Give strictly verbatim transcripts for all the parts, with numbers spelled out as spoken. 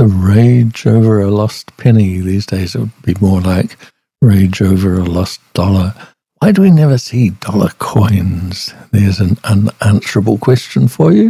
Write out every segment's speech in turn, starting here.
rage over a lost penny. These days it would be more like rage over a lost dollar. Why do we never see dollar coins? There's an unanswerable question for you.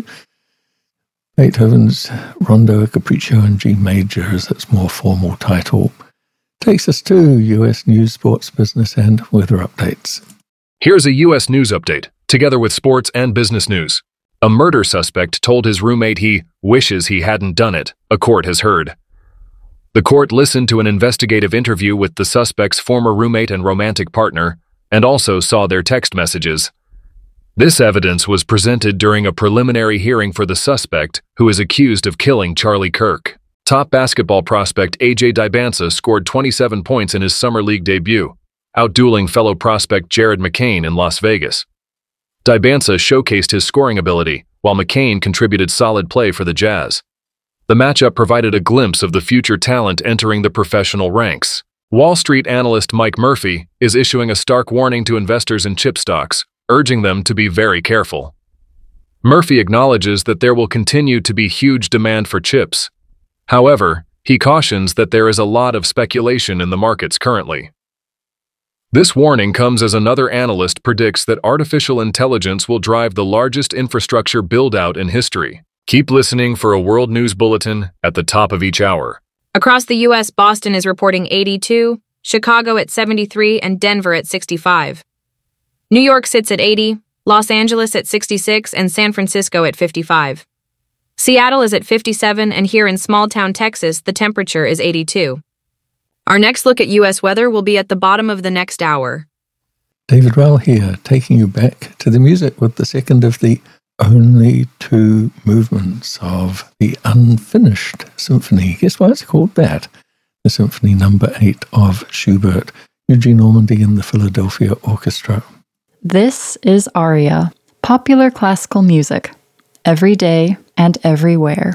Beethoven's Rondo a Capriccio in G major, as its more formal title, takes us to U S news, sports, business, and weather updates. Here's a U S news update, together with sports and business news. A murder suspect told his roommate he wishes he hadn't done it, a court has heard. The court listened to an investigative interview with the suspect's former roommate and romantic partner, and also saw their text messages. This evidence was presented during a preliminary hearing for the suspect, who is accused of killing Charlie Kirk. Top basketball prospect A J Dybantsa scored twenty-seven points in his summer league debut, outdueling fellow prospect Jared McCain in Las Vegas. Dybantsa showcased his scoring ability, while McCain contributed solid play for the Jazz. The matchup provided a glimpse of the future talent entering the professional ranks. Wall Street analyst Mike Murphy is issuing a stark warning to investors in chip stocks, urging them to be very careful. Murphy acknowledges that there will continue to be huge demand for chips. However, he cautions that there is a lot of speculation in the markets currently. This warning comes as another analyst predicts that artificial intelligence will drive the largest infrastructure build-out in history. Keep listening for a World News Bulletin at the top of each hour. Across the U S, Boston is reporting eighty-two, Chicago at seventy-three, and Denver at sixty-five. New York sits at eighty, Los Angeles at sixty-six, and San Francisco at fifty-five. Seattle is at fifty-seven, and here in small-town Texas, the temperature is eighty-two. Our next look at U S weather will be at the bottom of the next hour. David Rell here, taking you back to the music with the second of the only two movements of the Unfinished Symphony. Guess why it's called that? The Symphony Number eight of Schubert, Eugene Ormandy and the Philadelphia Orchestra. This is Aria, popular classical music, every day and everywhere.